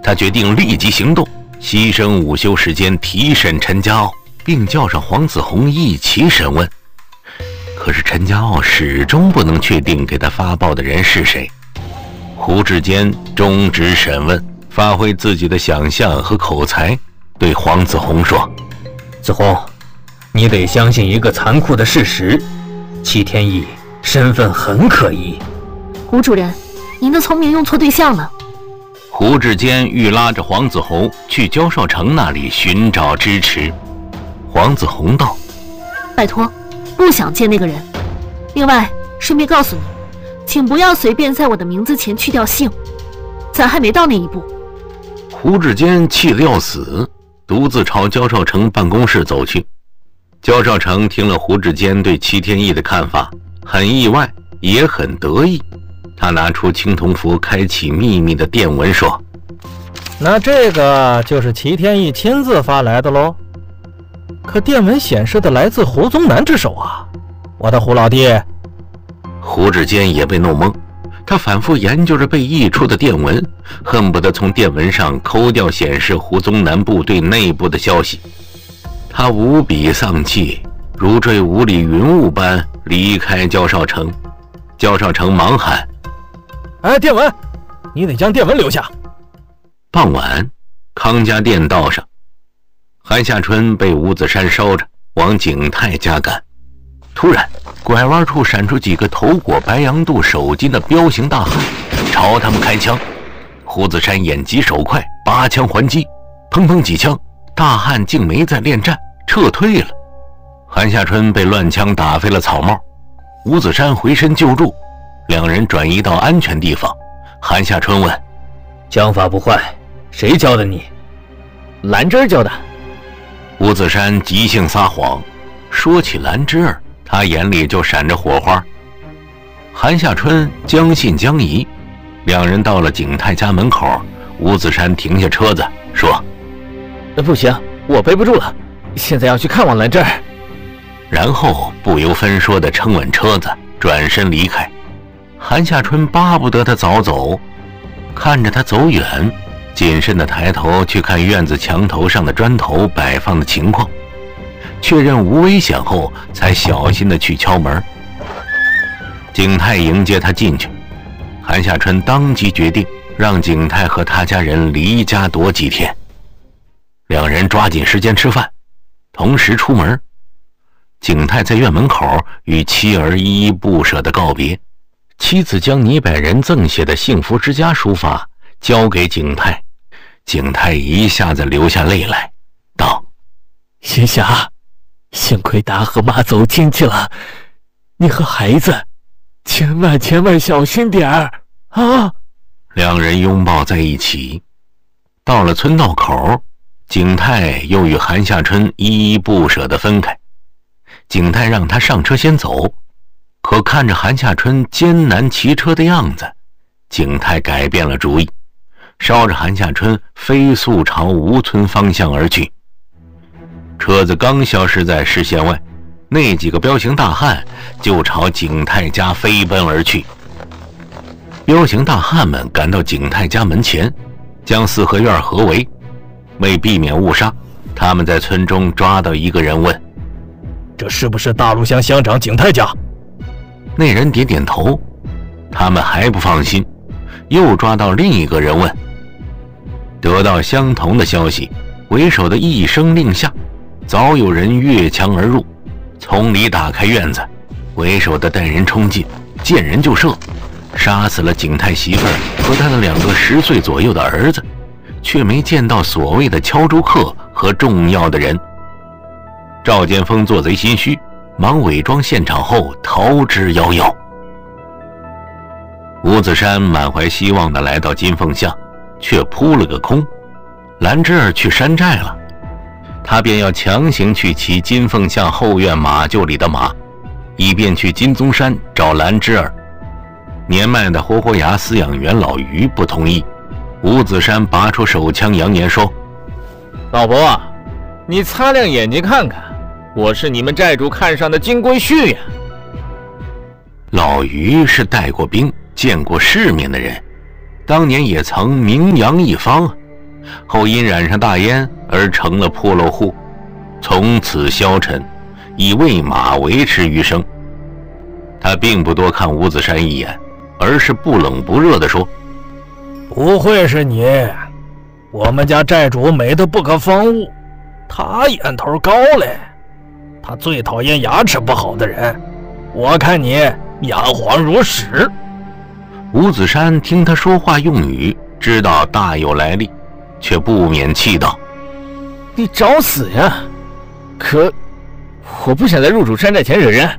他决定立即行动，牺牲午休时间提审陈家傲，并叫上黄子弘一起审问。可是陈家傲始终不能确定给他发报的人是谁。胡志坚终止审问，发挥自己的想象和口才，对黄子弘说： 子弘，你得相信一个残酷的事实，戚天意身份很可疑。 胡主任，您的聪明用错对象了。 胡志坚欲拉着黄子弘去焦少成那里寻找支持。黄子弘道： 拜托，不想见那个人。另外，顺便告诉你，请不要随便在我的名字前去掉姓，咱还没到那一步。 胡志坚气得要死，独自朝焦少成办公室走去。焦少成听了胡志坚对戚天意的看法，很意外，也很得意。他拿出青铜符，开启秘密的电文，说： 那这个就是齐天意亲自发来的喽。可电文显示的来自胡宗南之手啊，我的胡老弟。 胡志坚也被弄懵，他反复研究着被译出的电文，恨不得从电文上抠掉显示胡宗南部队内部的消息。他无比丧气，如坠五里云雾般离开焦少成。焦少成忙喊： 哎，电文，你得将电文留下。 傍晚，康家店道上，韩夏春被吴子山捎着往景泰家赶。突然，拐弯处闪出几个头裹白羊肚手巾的彪形大汉，朝他们开枪。胡子山眼疾手快，拔枪还击，砰砰几枪，大汉竟没再恋战，撤退了。韩夏春被乱枪打飞了草帽，吴子山回身救助，两人转移到安全地方。韩夏春问： 枪法不坏，谁教的你？兰芝教的。 吴子山即兴撒谎，说起兰芝儿，他眼里就闪着火花。韩夏春将信将疑，两人到了景泰家门口，吴子山停下车子说： 不行，我背不住了，现在要去看望兰芝儿。 然后不由分说地撑稳车子，转身离开。韩夏春巴不得他早走，看着他走远，谨慎地抬头去看院子墙头上的砖头摆放的情况，确认无危险后，才小心地去敲门。景泰迎接他进去，韩夏春当即决定让景泰和他家人离家躲几天。两人抓紧时间吃饭，同时出门。景泰在院门口与妻儿依依不舍地告别，妻子将倪百人赠写的幸福之家书法交给景泰，景泰一下子流下泪来，道： 云霞，幸亏达和妈走亲戚了，你和孩子千万小心点儿啊！ 两人拥抱在一起。到了村道口，景泰又与韩夏春依依不舍地分开。景泰让他上车先走，可看着韩夏春艰难骑车的样子，景泰改变了主意，捎着韩夏春飞速朝吴村方向而去。车子刚消失在视线外，那几个彪形大汉就朝景泰家飞奔而去。彪形大汉们赶到景泰家门前，将四合院合围。为避免误杀，他们在村中抓到一个人问： 这是不是大陆乡乡长景泰家？ 那人点点头。他们还不放心，又抓到另一个人问。得到相同的消息，为首的一声令下，早有人越墙而入，从里打开院子，为首的带人冲进，见人就射，杀死了景泰媳妇儿和他的2个10岁左右的儿子，却没见到所谓的敲竹客和重要的人。赵建峰做贼心虚，忙伪装现场后逃之夭夭。吴子山满怀希望地来到金凤巷，却扑了个空。兰芝儿去山寨了，他便要强行去骑金凤巷后院马厩里的马，以便去金宗山找兰芝儿。年迈的活活牙饲养员老于不同意，吴子山拔出手枪，扬言说： 老伯啊，你擦亮眼睛看看，我是你们寨主看上的金龟婿呀。 老于是带过兵见过世面的人，当年也曾名扬一方， 后因染上大烟而成了破落户，从此消沉，以喂马维持余生。他并不多看吴子山一眼，而是不冷不热地说：“ 不会是你，我们家债主美得不可方物，他眼头高嘞，他最讨厌牙齿不好的人，我看你牙黄如屎。” 吴子山听他说话用语，知道大有来历，却不免气道：“ 你找死呀！可我不想在入主山寨前惹人。”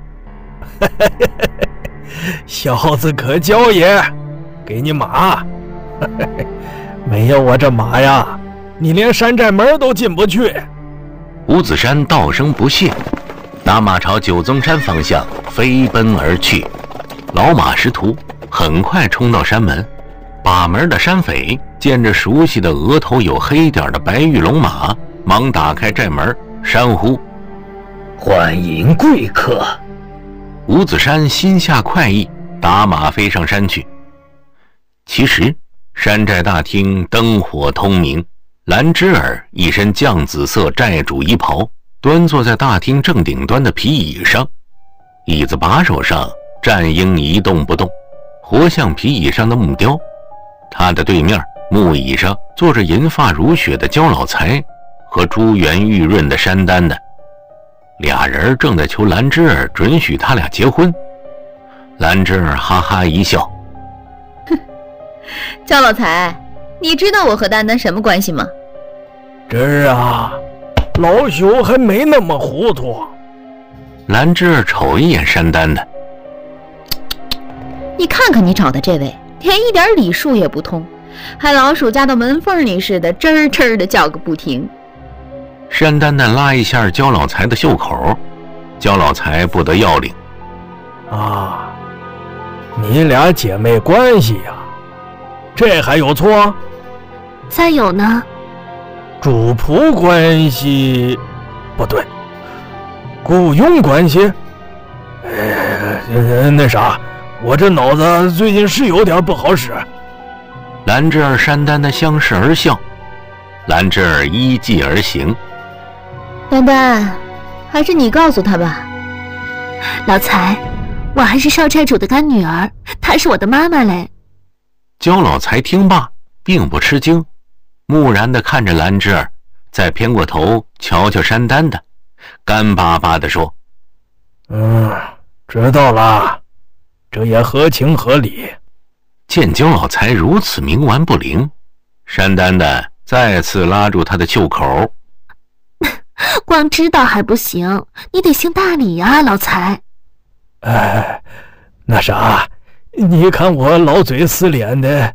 小子可教也，给你马。没有我这马呀，你连山寨门都进不去。 吴子山道声不屑，打马朝九宗山方向飞奔而去。老马识途，很快冲到山门。把门的山匪见着熟悉的额头有黑点的白玉龙马，忙打开寨门，山呼：“ 欢迎贵客！” 吴子山心下快意，打马飞上山去。其实山寨大厅灯火通明，兰芝儿一身绛紫色寨主衣袍，端坐在大厅正顶端的皮椅上，椅子把手上战鹰一动不动，活像皮椅上的木雕。他的对面木椅上坐着银发如雪的焦老财和珠圆玉润的山丹丹，俩人正在求兰芝儿准许他俩结婚。兰芝儿哈哈一笑：“ 焦老财，你知道我和丹丹什么关系吗？”“ 芝儿啊，老朽还没那么糊涂。” 兰芝儿瞅一眼山丹丹：“ 你看看你找的这位，连一点礼数也不通，还老鼠夹到门缝里似的，吱儿吱儿的叫个不停。” 山丹丹拉一下焦老财的袖口，焦老财不得要领：“ 啊，你俩姐妹关系呀，这还有错？ 再有呢？ 主仆关系，不对，雇佣关系。那啥，我这脑子最近是有点不好使。” 兰芝儿、山丹丹相视而笑，兰芝儿依计而行：“ 丹丹，还是你告诉他吧。”“ 老财，我还是少寨主的干女儿，她是我的妈妈嘞。” 焦老财听罢并不吃惊，木然地看着兰芝儿，再偏过头瞧瞧山丹丹，干巴巴地说：“ 知道了，这也合情合理。” 见焦老财如此冥顽不灵，山丹丹再次拉住他的袖口：“ 光知道还不行，你得行大礼呀，老财。”“ 那啥，你看我老嘴死脸的。”“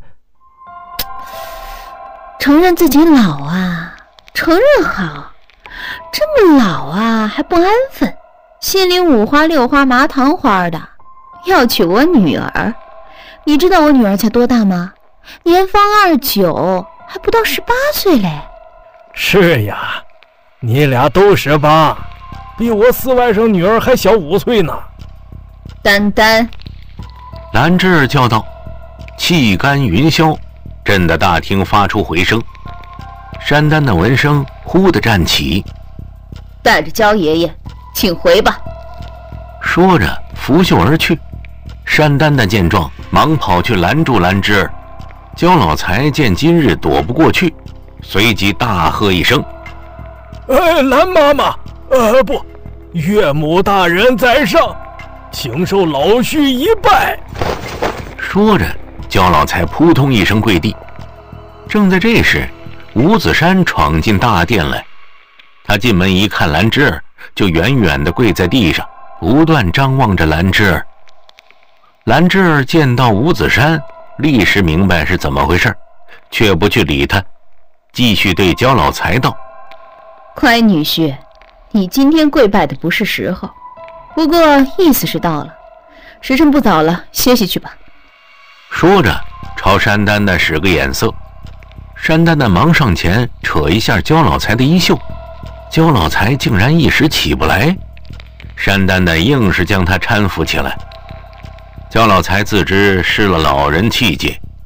承认自己老啊，承认好，这么老啊还不安分，心里五花六花麻糖花的，要娶我女儿。你知道我女儿才多大吗？年方29，还不到18岁嘞。”“ 是呀，你俩都18，比我四外甥女儿还小5岁呢。”“ 丹丹！” 兰芝儿叫道，气干云霄，震得大厅发出回声。山丹的闻声忽地站起：“ 带着焦爷爷，请回吧。” 说着拂袖而去。山丹丹见状，忙跑去拦住兰芝儿。焦老财见今日躲不过去，随即大喝一声：“ 兰妈妈，不，岳母大人在上，请受老婿一拜。” 说着，焦老财扑通一声跪地。正在这时，吴子山闯进大殿来。他进门一看兰芝儿，就远远地跪在地上，不断张望着兰芝儿。兰芝儿见到吴子山，立时明白是怎么回事，却不去理他，继续对焦老财道：“ 乖女婿，你今天跪拜的不是时候，不过意思是到了，时辰不早了，歇息去吧。” 说着朝山丹丹使个眼色。山丹丹忙上前扯一下焦老财的衣袖，焦老财竟然一时起不来，山丹丹硬是将他搀扶起来。焦老财自知失了老人气节，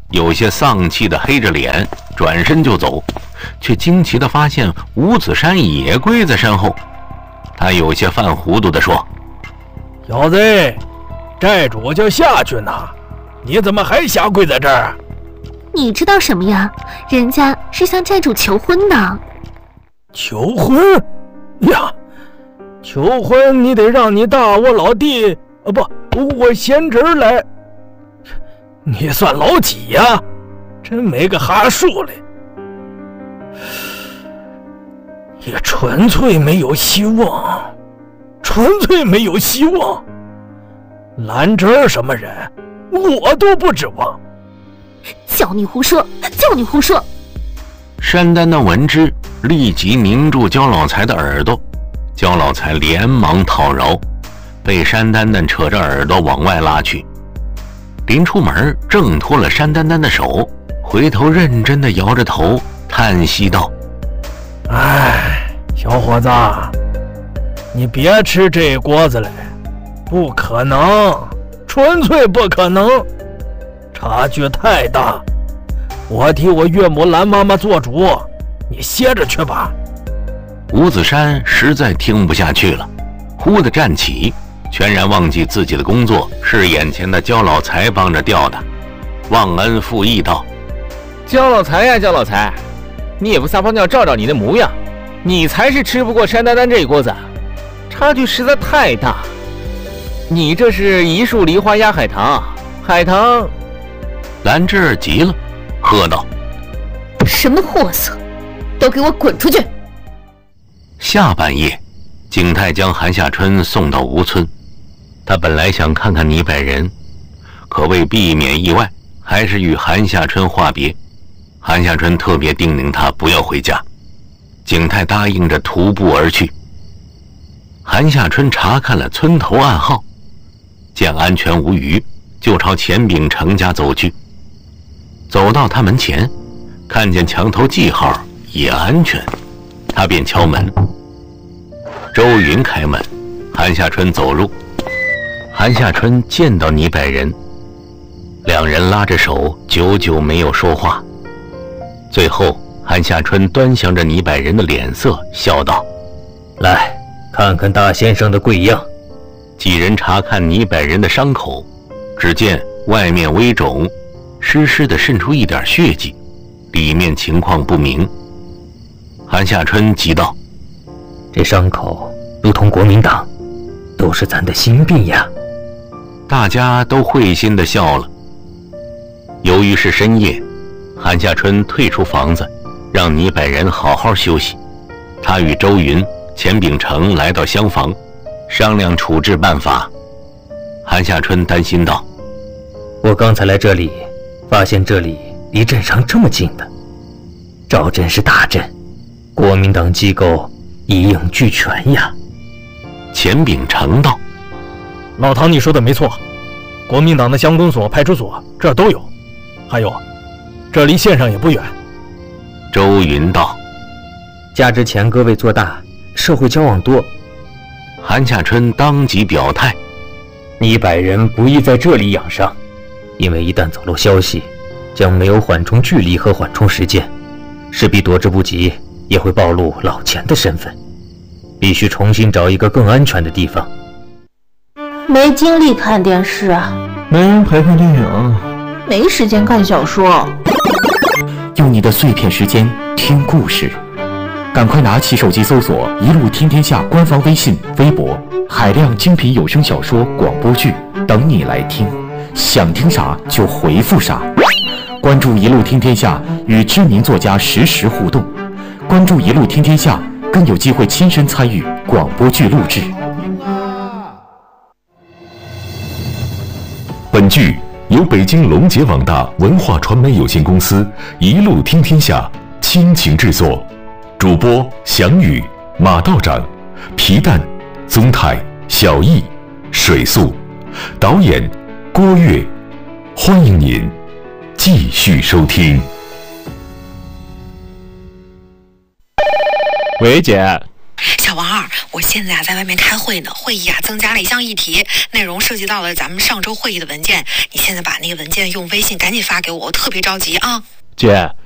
有些丧气的黑着脸转身就走，却惊奇地发现吴子山也跪在身后。他有些犯糊涂地说：“ 小子，债主就下去呢，你怎么还瞎跪在这儿？” 你知道什么呀？人家是向债主求婚的。 求婚呀？求婚你得让你大我老弟我贤侄来。你算老几呀？真没个哈数嘞！也纯粹没有希望，纯粹没有希望。兰芝什么人，我都不指望。 叫你胡说，叫你胡说！ 山丹丹闻之，立即拧住焦老财的耳朵。焦老财连忙讨饶，被山丹丹扯着耳朵往外拉去。临出门，挣脱了山丹丹的手，回头认真地摇着头，叹息道：“ 哎，小伙子，你别吃这锅子嘞，不可能，纯粹不可能，差距太大。我替我岳母兰妈妈做主，你歇着去吧。” 吴子山实在听不下去了，忽地站起，全然忘记自己的工作是眼前的焦老财帮着调的，忘恩负义道：“ 焦老财呀，焦老财，你也不撒泡尿照照你的模样，你才是吃不过山丹丹这一锅子，差距实在太大。你这是一树梨花压海棠，海棠……” 兰芝儿急了，喝道：“ 什么货色，都给我滚出去！” 下半夜，景泰将韩夏春送到吴村。他本来想看看倪百人，可为避免意外，还是与韩夏春话别。韩夏春特别叮咛他不要回家，景泰答应着徒步而去。韩夏春查看了村头暗号，见安全无虞，就朝钱秉成家走去。走到他门前，看见墙头记号也安全，他便敲门。周云开门，韩夏春走入。韩夏春见到倪百人，两人拉着手，久久没有说话。最后，韩夏春端详着倪百人的脸色，笑道：“ 来，看看大先生的贵样。” 几人查看倪百人的伤口，只见外面微肿，湿湿的渗出一点血迹，里面情况不明。韩夏春急道：“ 这伤口如同国民党，都是咱的心病呀。” 大家都会心地笑了。由于是深夜，韩夏春退出房子，让倪百人好好休息。他与周云、钱秉成来到厢房，商量处置办法。韩夏春担心道：“ 我刚才来这里，发现这里离镇上这么近的，赵镇是大镇，国民党机构一应俱全呀。” 钱秉成道：“ 老唐，你说的没错，国民党的乡公所、派出所这儿都有，还有，这离县上也不远。” 周云道：“ 加之前各位做大，社会交往多。” 韩夏春当即表态：“ 倪百人不宜在这里养伤，因为一旦走漏消息，将没有缓冲距离和缓冲时间，势必躲之不及，也会暴露老钱的身份。必须重新找一个更安全的地方。” 没精力看电视啊， 没人陪看电影， 没时间看小说。 用你的碎片时间听故事，赶快拿起手机搜索“一路听天下”官方微信、微博，海量精品有声小说、广播剧等你来听，想听啥就回复啥。关注“一路听天下”，与知名作家实时互动。关注“一路听天下”，更有机会亲身参与广播剧录制。 本剧由北京龙杰网大文化传媒有限公司一路听天下倾情制作，主播翔宇、马道长、皮蛋、宗泰、小易、水素，导演郭跃。欢迎您继续收听。 喂，姐。 小王， 我现在在外面开会呢，会议增加了一项议题，内容涉及到了咱们上周会议的文件。你现在把那个文件用微信赶紧发给我，我特别着急啊。 姐，